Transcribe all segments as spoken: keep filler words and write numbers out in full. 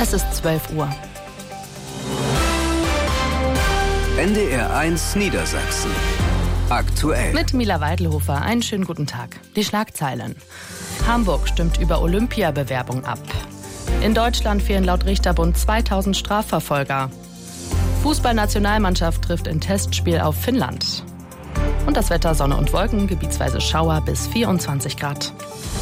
Es ist zwölf Uhr. N D R eins Niedersachsen. Aktuell. Mit Mila Weidelhofer. Einen schönen guten Tag. Die Schlagzeilen. Hamburg stimmt über Olympiabewerbung ab. In Deutschland fehlen laut Richterbund zweitausend Strafverfolger. Fußballnationalmannschaft trifft in Testspiel auf Finnland. Und das Wetter: Sonne und Wolken, gebietsweise Schauer bis vierundzwanzig Grad.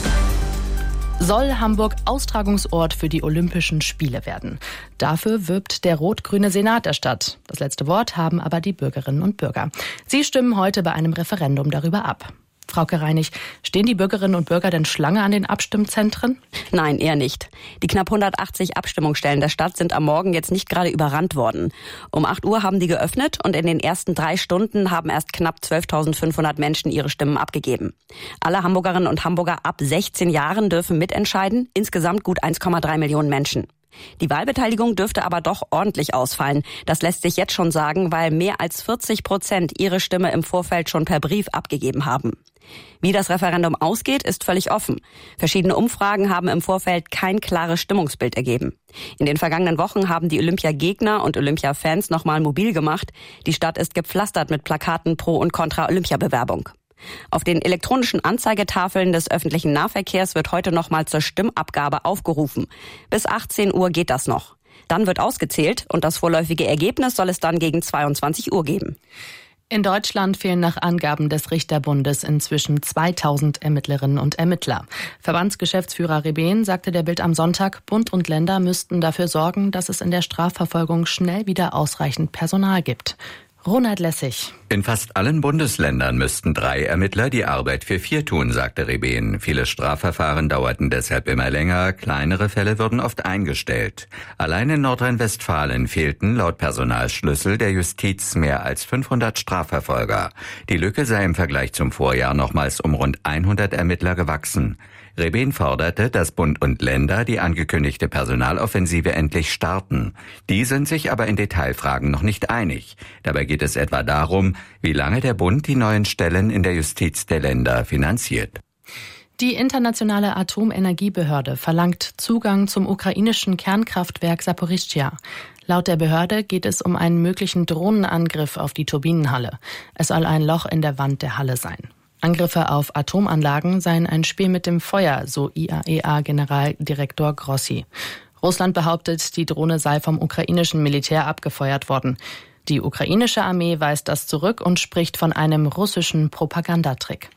Soll Hamburg Austragungsort für die Olympischen Spiele werden? Dafür wirbt der rot-grüne Senat der Stadt. Das letzte Wort haben aber die Bürgerinnen und Bürger. Sie stimmen heute bei einem Referendum darüber ab. Frauke Reinig, stehen die Bürgerinnen und Bürger denn Schlange an den Abstimmzentren? Nein, eher nicht. Die knapp hundertachtzig Abstimmungsstellen der Stadt sind am Morgen jetzt nicht gerade überrannt worden. Um acht Uhr haben die geöffnet und in den ersten drei Stunden haben erst knapp zwölftausendfünfhundert Menschen ihre Stimmen abgegeben. Alle Hamburgerinnen und Hamburger ab sechzehn Jahren dürfen mitentscheiden, insgesamt gut eins Komma drei Millionen Menschen. Die Wahlbeteiligung dürfte aber doch ordentlich ausfallen. Das lässt sich jetzt schon sagen, weil mehr als vierzig Prozent ihre Stimme im Vorfeld schon per Brief abgegeben haben. Wie das Referendum ausgeht, ist völlig offen. Verschiedene Umfragen haben im Vorfeld kein klares Stimmungsbild ergeben. In den vergangenen Wochen haben die Olympiagegner und Olympia-Fans nochmal mobil gemacht. Die Stadt ist gepflastert mit Plakaten pro und contra Olympiabewerbung. Auf den elektronischen Anzeigetafeln des öffentlichen Nahverkehrs wird heute nochmal zur Stimmabgabe aufgerufen. Bis achtzehn Uhr geht das noch. Dann wird ausgezählt und das vorläufige Ergebnis soll es dann gegen zweiundzwanzig Uhr geben. In Deutschland fehlen nach Angaben des Richterbundes inzwischen zweitausend Ermittlerinnen und Ermittler. Verbandsgeschäftsführer Rebehn sagte der Bild am Sonntag, Bund und Länder müssten dafür sorgen, dass es in der Strafverfolgung schnell wieder ausreichend Personal gibt. Ronald Lessig. In fast allen Bundesländern müssten drei Ermittler die Arbeit für vier tun, sagte Rebehn. Viele Strafverfahren dauerten deshalb immer länger, kleinere Fälle wurden oft eingestellt. Allein in Nordrhein-Westfalen fehlten laut Personalschlüssel der Justiz mehr als fünfhundert Strafverfolger. Die Lücke sei im Vergleich zum Vorjahr nochmals um rund hundert Ermittler gewachsen. Rebehn forderte, dass Bund und Länder die angekündigte Personaloffensive endlich starten. Die sind sich aber in Detailfragen noch nicht einig. Dabei geht es etwa darum, wie lange der Bund die neuen Stellen in der Justiz der Länder finanziert. Die Internationale Atomenergiebehörde verlangt Zugang zum ukrainischen Kernkraftwerk Saporischschja. Laut der Behörde geht es um einen möglichen Drohnenangriff auf die Turbinenhalle. Es soll ein Loch in der Wand der Halle sein. Angriffe auf Atomanlagen seien ein Spiel mit dem Feuer, so I A E A-Generaldirektor Grossi. Russland behauptet, die Drohne sei vom ukrainischen Militär abgefeuert worden. Die ukrainische Armee weist das zurück und spricht von einem russischen Propagandatrick.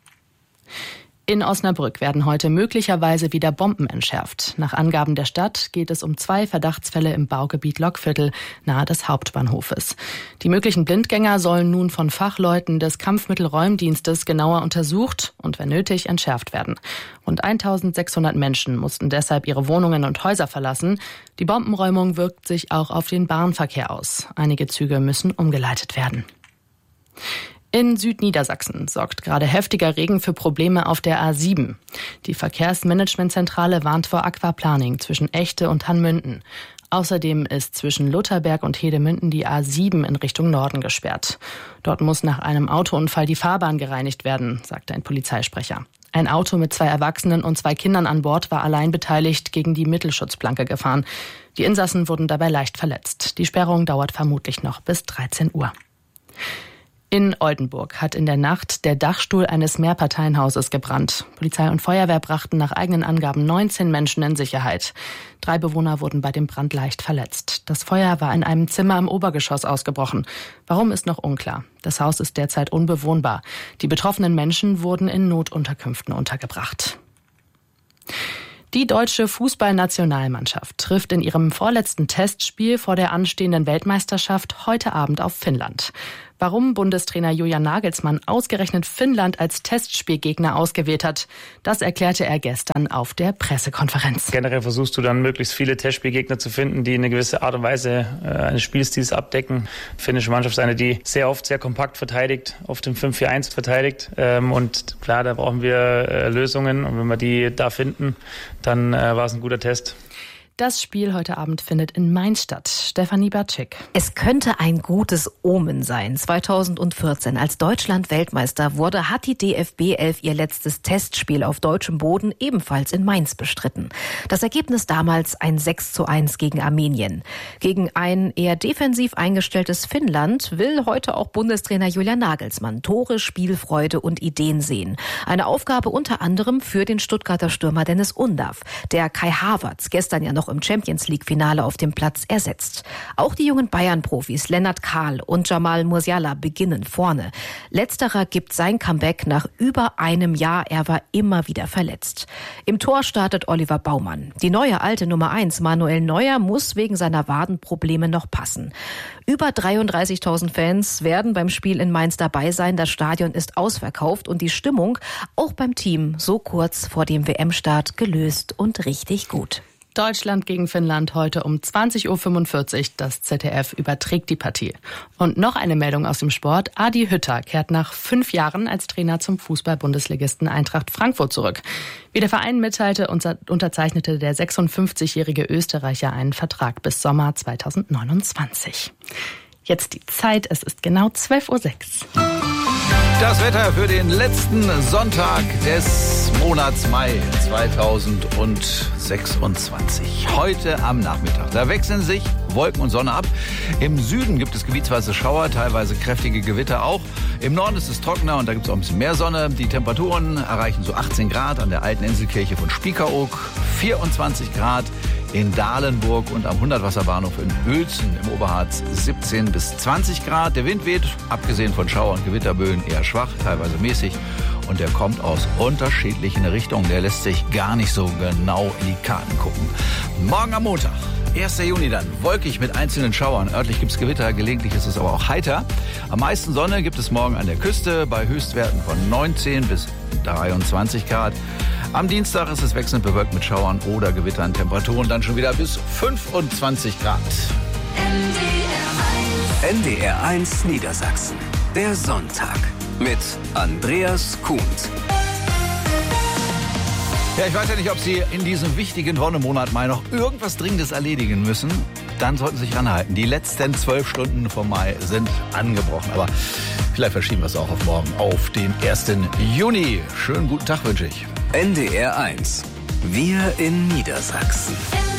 In Osnabrück werden heute möglicherweise wieder Bomben entschärft. Nach Angaben der Stadt geht es um zwei Verdachtsfälle im Baugebiet Lockviertel nahe des Hauptbahnhofes. Die möglichen Blindgänger sollen nun von Fachleuten des Kampfmittelräumdienstes genauer untersucht und wenn nötig entschärft werden. Rund eintausendsechshundert Menschen mussten deshalb ihre Wohnungen und Häuser verlassen. Die Bombenräumung wirkt sich auch auf den Bahnverkehr aus. Einige Züge müssen umgeleitet werden. In Südniedersachsen sorgt gerade heftiger Regen für Probleme auf der A sieben. Die Verkehrsmanagementzentrale warnt vor Aquaplaning zwischen Echte und Hanmünden. Außerdem ist zwischen Lutherberg und Hedemünden die A sieben in Richtung Norden gesperrt. Dort muss nach einem Autounfall die Fahrbahn gereinigt werden, sagte ein Polizeisprecher. Ein Auto mit zwei Erwachsenen und zwei Kindern an Bord war allein beteiligt gegen die Mittelschutzplanke gefahren. Die Insassen wurden dabei leicht verletzt. Die Sperrung dauert vermutlich noch bis dreizehn Uhr. In Oldenburg hat in der Nacht der Dachstuhl eines Mehrparteienhauses gebrannt. Polizei und Feuerwehr brachten nach eigenen Angaben neunzehn Menschen in Sicherheit. Drei Bewohner wurden bei dem Brand leicht verletzt. Das Feuer war in einem Zimmer im Obergeschoss ausgebrochen. Warum, ist noch unklar. Das Haus ist derzeit unbewohnbar. Die betroffenen Menschen wurden in Notunterkünften untergebracht. Die deutsche Fußballnationalmannschaft trifft in ihrem vorletzten Testspiel vor der anstehenden Weltmeisterschaft heute Abend auf Finnland. Warum Bundestrainer Julian Nagelsmann ausgerechnet Finnland als Testspielgegner ausgewählt hat, das erklärte er gestern auf der Pressekonferenz. Generell versuchst du dann möglichst viele Testspielgegner zu finden, die eine gewisse Art und Weise äh, eines Spielstils abdecken. Die finnische Mannschaft ist eine, die sehr oft sehr kompakt verteidigt, oft im fünf vier eins verteidigt. Ähm, und klar, da brauchen wir äh, Lösungen. Und wenn wir die da finden, dann äh, war es ein guter Test. Das Spiel heute Abend findet in Mainz statt. Stefanie Batschik. Es könnte ein gutes Omen sein. zweitausendvierzehn, als Deutschland Weltmeister wurde, hat die D F B elf ihr letztes Testspiel auf deutschem Boden ebenfalls in Mainz bestritten. Das Ergebnis damals ein sechs zu eins gegen Armenien. Gegen ein eher defensiv eingestelltes Finnland will heute auch Bundestrainer Julian Nagelsmann Tore, Spielfreude und Ideen sehen. Eine Aufgabe unter anderem für den Stuttgarter Stürmer Dennis Undav, der Kai Havertz gestern ja noch im Champions-League-Finale auf dem Platz ersetzt. Auch die jungen Bayern-Profis Lennart Kahl und Jamal Musiala beginnen vorne. Letzterer gibt sein Comeback nach über einem Jahr. Er war immer wieder verletzt. Im Tor startet Oliver Baumann. Die neue alte Nummer eins Manuel Neuer muss wegen seiner Wadenprobleme noch passen. Über dreiunddreißigtausend Fans werden beim Spiel in Mainz dabei sein. Das Stadion ist ausverkauft und die Stimmung auch beim Team so kurz vor dem W M-Start gelöst und richtig gut. Deutschland gegen Finnland heute um zwanzig Uhr fünfundvierzig. Das Z D F überträgt die Partie. Und noch eine Meldung aus dem Sport. Adi Hütter kehrt nach fünf Jahren als Trainer zum Fußball-Bundesligisten Eintracht Frankfurt zurück. Wie der Verein mitteilte, unterzeichnete der sechsundfünfzigjährige Österreicher einen Vertrag bis Sommer zweitausendneunundzwanzig. Jetzt die Zeit. Es ist genau zwölf Uhr sechs. Das Wetter für den letzten Sonntag des Monats Mai zweitausendsechsundzwanzig. Heute am Nachmittag. Da wechseln sich Wolken und Sonne ab. Im Süden gibt es gebietsweise Schauer, teilweise kräftige Gewitter auch. Im Norden ist es trockener und da gibt es auch ein bisschen mehr Sonne. Die Temperaturen erreichen so achtzehn Grad an der alten Inselkirche von Spiekeroog, vierundzwanzig Grad in Dahlenburg und am Hundertwasserbahnhof in Uelzen im Oberharz siebzehn bis zwanzig Grad. Der Wind weht, abgesehen von Schauer- und Gewitterböen, eher schwach, teilweise mäßig. Und der kommt aus unterschiedlichen Richtungen. Der lässt sich gar nicht so genau in die Karten gucken. Morgen am Montag, erster Juni dann, wolkig mit einzelnen Schauern. Örtlich gibt es Gewitter, gelegentlich ist es aber auch heiter. Am meisten Sonne gibt es morgen an der Küste bei Höchstwerten von neunzehn bis dreiundzwanzig Grad. Am Dienstag ist es wechselnd bewölkt mit Schauern oder Gewittern. Temperaturen dann schon wieder bis fünfundzwanzig Grad. N D R eins Niedersachsen. Der Sonntag mit Andreas Kuhnt. Ja, ich weiß ja nicht, ob Sie in diesem wichtigen Wonnemonat Mai noch irgendwas Dringendes erledigen müssen. Dann sollten Sie sich ranhalten. Die letzten zwölf Stunden vom Mai sind angebrochen. Aber vielleicht verschieben wir es auch auf morgen, auf den ersten Juni. Schönen guten Tag wünsche ich. N D R eins. Wir in Niedersachsen.